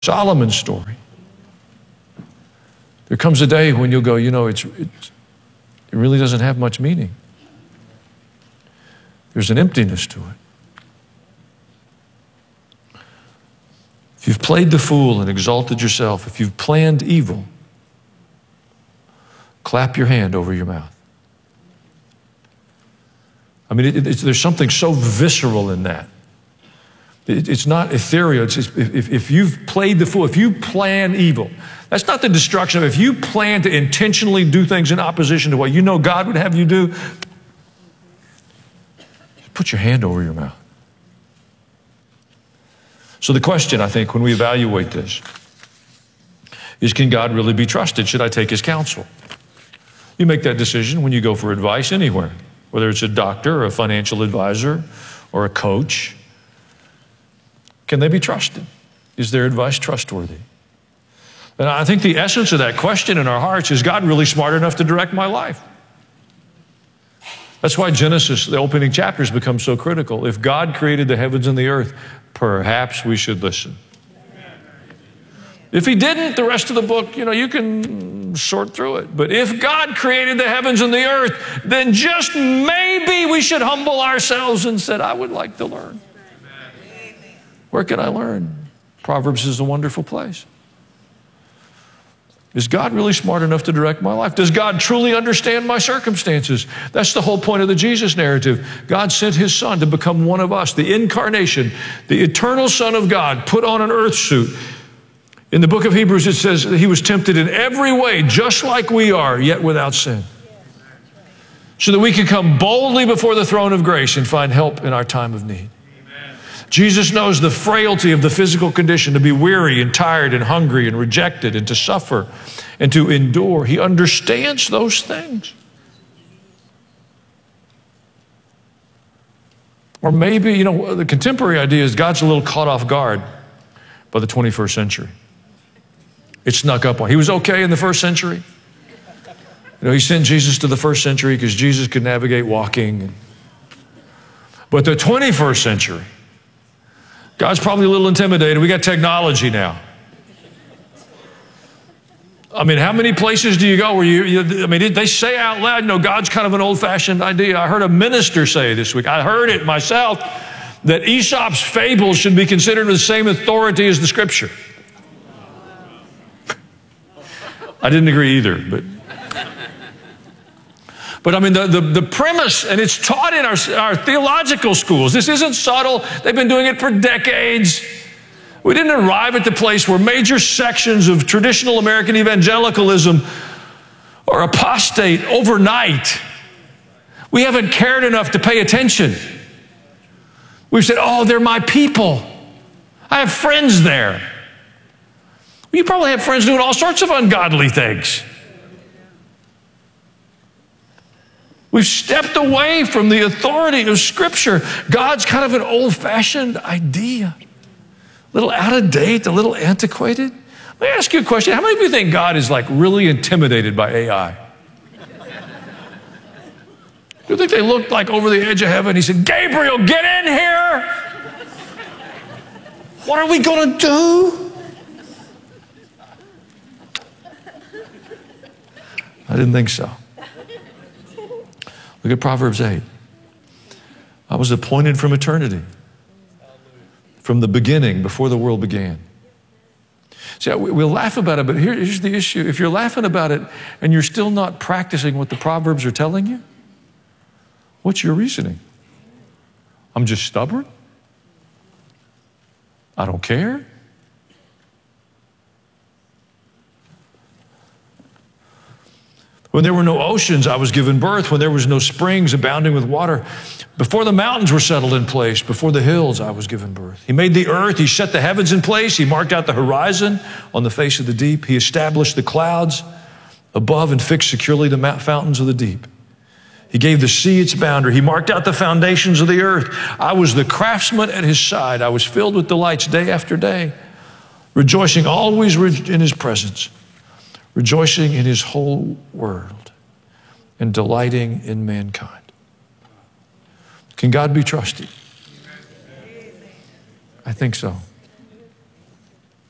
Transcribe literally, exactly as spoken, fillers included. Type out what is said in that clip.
Solomon's story. There comes a day when you'll go, you know, it's, it's, it really doesn't have much meaning. There's an emptiness to it. If you've played the fool and exalted yourself, if you've planned evil, clap your hand over your mouth. I mean, it, it's, there's something so visceral in that. It, it's not ethereal. It's just, if, if you've played the fool, if you plan evil, that's not the destruction of it. If you plan to intentionally do things in opposition to what you know God would have you do, put your hand over your mouth. So the question, I think, when we evaluate this is, can God really be trusted? Should I take his counsel? You make that decision when you go for advice anywhere, whether it's a doctor or a financial advisor or a coach. Can they be trusted? Is their advice trustworthy? And I think the essence of that question in our hearts is, God really smart enough to direct my life? That's why Genesis, the opening chapters, become so critical. If God created the heavens and the earth, perhaps we should listen. If he didn't, the rest of the book, you know, you can sort through it. But if God created the heavens and the earth, then just maybe we should humble ourselves and say, I would like to learn. Where can I learn? Proverbs is a wonderful place. Is God really smart enough to direct my life? Does God truly understand my circumstances? That's the whole point of the Jesus narrative. God sent his son to become one of us, the incarnation, the eternal Son of God, put on an earth suit. In the book of Hebrews, it says that he was tempted in every way, just like we are, yet without sin. So that we can come boldly before the throne of grace and find help in our time of need. Jesus knows the frailty of the physical condition, to be weary and tired and hungry and rejected and to suffer and to endure. He understands those things. Or maybe, you know, the contemporary idea is God's a little caught off guard by the twenty-first century. It snuck up on. He was okay in the first century. You know, he sent Jesus to the first century because Jesus could navigate walking. But the twenty-first century, God's probably a little intimidated. We got technology now. I mean, how many places do you go where you, you I mean, they say out loud, you know, God's kind of an old-fashioned idea. I heard a minister say this week, I heard it myself, that Aesop's fables should be considered the same authority as the Scripture. I didn't agree either, but... But I mean, the, the, the premise, and it's taught in our, our theological schools. This isn't subtle. They've been doing it for decades. We didn't arrive at the place where major sections of traditional American evangelicalism are apostate overnight. We haven't cared enough to pay attention. We've said, oh, they're my people. I have friends there. You probably have friends doing all sorts of ungodly things. We've stepped away from the authority of Scripture. God's kind of an old-fashioned idea. A little out of date, a little antiquated. Let me ask you a question. How many of you think God is like really intimidated by A I? Do you think they looked like over the edge of heaven? He said, Gabriel, get in here. What are we going to do? I didn't think so. Look at Proverbs eight. I was appointed from eternity, from the beginning, before the world began. See, we'll laugh about it, but here's the issue. If you're laughing about it and you're still not practicing what the Proverbs are telling you, what's your reasoning? I'm just stubborn? I don't care? When there were no oceans, I was given birth. When there was no springs abounding with water. Before the mountains were settled in place, before the hills, I was given birth. He made the earth. He set the heavens in place. He marked out the horizon on the face of the deep. He established the clouds above and fixed securely the fountains of the deep. He gave the sea its boundary. He marked out the foundations of the earth. I was the craftsman at his side. I was filled with delights day after day, rejoicing always in his presence, rejoicing in his whole world, and delighting in mankind. Can God be trusted? I think so.